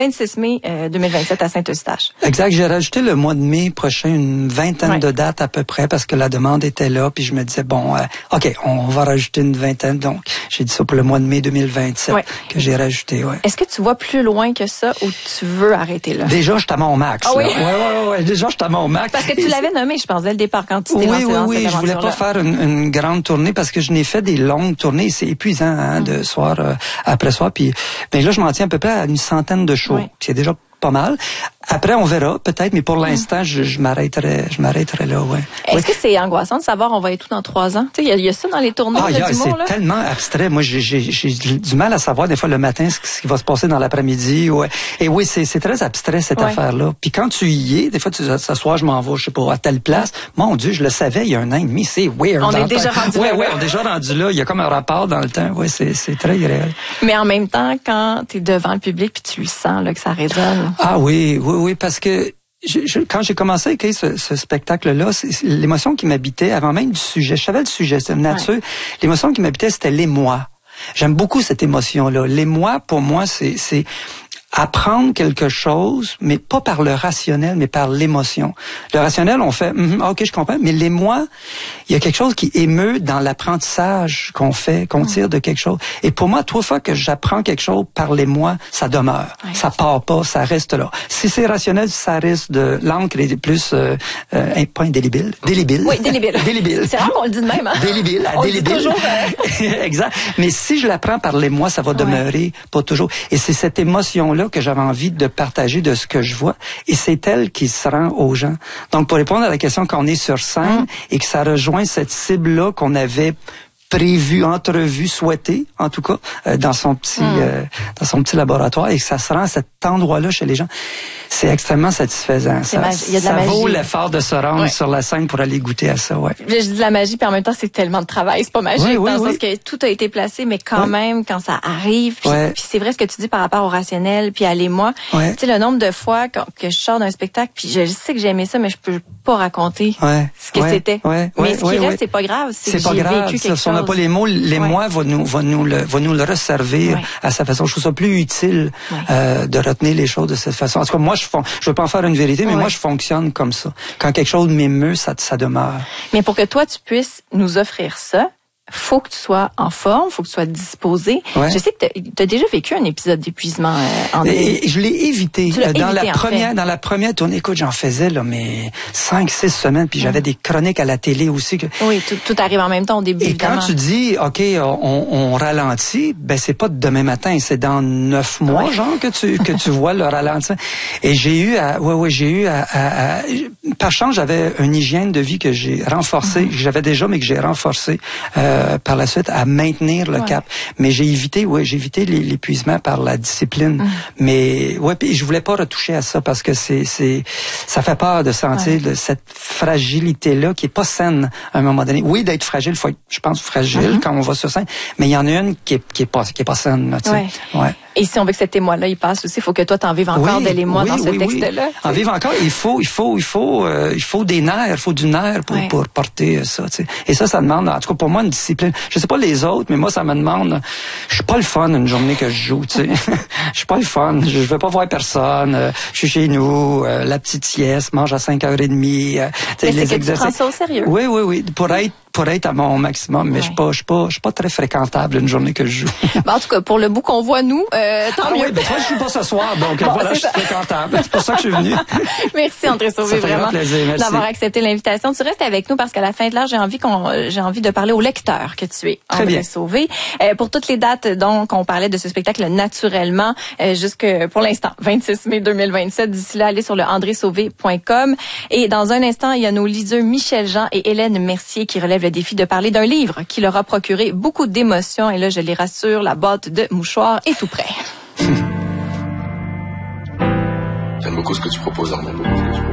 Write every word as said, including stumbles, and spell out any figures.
vingt-six mai euh, deux mille vingt-sept à Saint-Eustache. Exact. J'ai rajouté le mois de mai prochain une vingtaine ouais. de dates à peu près parce que la demande était là. Puis je me disais, bon, euh, OK, on va rajouter une vingtaine. Donc, j'ai dit ça pour le mois de mai deux mille vingt-sept ouais. que j'ai rajouté. Ouais. Est-ce que tu vois plus loin que ça ou tu veux arrêter là? Déjà, je suis à mon max. Ah oui? Oui, oui, oui. Déjà, je suis à mon max. Parce que tu l'avais nommé, je pense, dès le départ quand tu t'es oui, lancé oui, dans oui, cette je voulais pas faire une, une grande tournée parce que je n'ai fait des longues tournées. C'est épuisant hein, mm. de soir euh, après soir. Puis ben là, je m'en tiens à peu près à une centaine de shows. Oui. C'est déjà pas mal. Après, on verra, peut-être, mais pour l'instant, je, je m'arrêterai, je m'arrêterai là, ouais. Est-ce ouais. que c'est angoissant de savoir on va être où dans trois ans? Tu sais, il y, y a ça dans les tournées ah, de yeah, d'humour, c'est là? tellement abstrait. Moi, j'ai, j'ai, j'ai du mal à savoir, des fois, le matin, ce, ce qui va se passer dans l'après-midi. Ouais. Et oui, c'est, c'est très abstrait, cette ouais. affaire-là. Puis quand tu y es, des fois, tu dis, ce soir, je m'en vais, je sais pas, à telle place. Mon Dieu, je le savais il y a un an et demi. C'est weird. On est déjà rendu ouais, là. Ouais, on est déjà rendu là. Il y a comme un rapport dans le temps. Ouais, c'est, c'est très irréel. Mais en même temps, quand t'es devant le public puis tu le sens, là, que ça résonne. Ah oui, oui, oui, parce que Je, je, quand j'ai commencé à écrire ce, ce spectacle-là, c'est, c'est l'émotion qui m'habitait, avant même du sujet, je savais le sujet, c'était une nature, ouais. l'émotion qui m'habitait, c'était l'émoi. J'aime beaucoup cette émotion-là. L'émoi, pour moi, c'est, c'est apprendre quelque chose, mais pas par le rationnel, mais par l'émotion. Le rationnel, on fait, mm, ok, je comprends, mais l'émoi, il y a quelque chose qui émeut dans l'apprentissage qu'on fait, qu'on tire de quelque chose. Et pour moi, trois fois que j'apprends quelque chose par l'émoi, ça demeure. Oui. Ça part pas, ça reste là. Si c'est rationnel, ça reste de l'encre et plus, euh, euh, pas indélébile, délébile. Oui, délébile. Délébile. C'est rare qu'on le dit de même, hein? Délébile, à on délébile. dit toujours, euh... exact. Mais si je l'apprends par l'émoi, ça va demeurer, ouais. pas toujours. Et c'est cette émotion-là que j'avais envie de partager de ce que je vois, et c'est elle qui se rend aux gens. Donc, pour répondre à la question qu'on est sur scène, mmh. et que ça rejoint cette cible-là qu'on avait prévu, entrevu, souhaité, en tout cas, euh, dans son petit, mmh. euh, dans son petit laboratoire, et que ça se rend à cet endroit-là chez les gens, c'est extrêmement satisfaisant. C'est ça mag- il y a de la ça magie. vaut l'effort de se rendre ouais. sur la scène pour aller goûter à ça, ouais. Je dis de la magie, puis en même temps, c'est tellement de travail. C'est pas magique, oui, oui, dans le oui. sens que tout a été placé, mais quand oui. même, quand ça arrive, puis, ouais. puis c'est vrai ce que tu dis par rapport au rationnel, puis à l'émoi. Ouais. Tu sais, le nombre de fois que, que je sors d'un spectacle, puis je sais que j'ai aimé ça, mais je peux pas raconter ouais. ce que ouais. c'était. Ouais. Mais ouais. ce qui ouais. reste, ouais. c'est pas grave. C'est, c'est que pas j'ai grave. vécu quelque Si on n'a chose. pas les mots, l'émoi ouais. va nous, va nous le, va nous le resservir ouais. à sa façon. Je trouve ça plus utile ouais. euh, de retenir les choses de cette façon. En tout cas, moi, je fon... je veux pas en faire une vérité, mais ouais. moi, je fonctionne comme ça. Quand quelque chose m'émeut, ça, ça demeure. Mais pour que toi, tu puisses nous offrir ça, faut que tu sois en forme, faut que tu sois disposé. Ouais. Je sais que tu as déjà vécu un épisode d'épuisement euh, en et, et je l'ai évité. Tu l'as dans évité, la première fait. dans la première tournée, écoute, j'en faisais là mais cinq six semaines, puis mmh. j'avais des chroniques à la télé aussi que oui, tout, tout arrive en même temps au début. Et évidemment. quand tu dis OK, on, on ralentit, ben c'est pas demain matin, c'est dans neuf mois ouais. genre que tu que tu vois le ralentissement. Et j'ai eu à ouais ouais, j'ai eu à, à, à par chance, j'avais une hygiène de vie que j'ai renforcée, mmh. j'avais déjà mais que j'ai renforcée euh, par la suite à maintenir le ouais. cap. Mais j'ai évité, ouais, j'ai évité l'épuisement par la discipline. Mmh. Mais ouais, puis je voulais pas retoucher à ça parce que c'est, c'est, ça fait peur de sentir ouais. le, cette fragilité-là qui est pas saine à un moment donné. Oui, d'être fragile, faut être, je pense, fragile mmh. quand on va sur scène. Mais il y en a une qui est, qui est pas, qui est pas saine, tu sais. Ouais. ouais. Et si on veut que cet émoi-là, il passe aussi, il faut que toi, t'en vives encore oui, de l'émoi oui, dans ce oui, texte-là. Oui. En vivre encore, il faut, il faut, il faut, euh, il faut des nerfs, il faut du nerf pour, ouais. pour porter ça, tu sais. Et ça, ça demande, en tout cas pour moi, une discipline. Je sais pas les autres, mais moi, ça me demande, je suis pas le fun une journée que je joue, tu sais. Je suis pas le fun, je veux pas voir personne, euh, je suis chez nous, euh, la petite sieste, mange à cinq heures trente, euh, mais les c'est que exercices. Tu prends ça au sérieux. Oui, oui, oui, pour être pour être à mon maximum, mais ouais. je suis pas, je suis pas, je suis pas très fréquentable une journée que je joue. Ben, en tout cas, pour le bout qu'on voit nous, euh, tant ah mieux. Oui, ben toi, je joue pas ce soir, donc bon, voilà, je suis fréquentable. C'est pour ça que je suis venu. Merci André Sauvé, vraiment, plaisir, d'avoir accepté l'invitation. Tu restes avec nous parce qu'à la fin de l'heure, j'ai envie qu'on, j'ai envie de parler au lecteur que tu es, Très André bien. Sauvé. Euh, pour toutes les dates, donc, on parlait de ce spectacle naturellement, euh, jusque pour l'instant, vingt-six mai deux mille vingt-sept. D'ici là, allez sur le andré sauvé point com. Et dans un instant, il y a nos leaders Michel Jean et Hélène Mercier qui relèvent le défi de parler d'un un livre qui leur a procuré beaucoup d'émotions. Et là, je les rassure, la boîte de mouchoirs est tout prêt. J'aime beaucoup ce que tu proposes, Arnaud.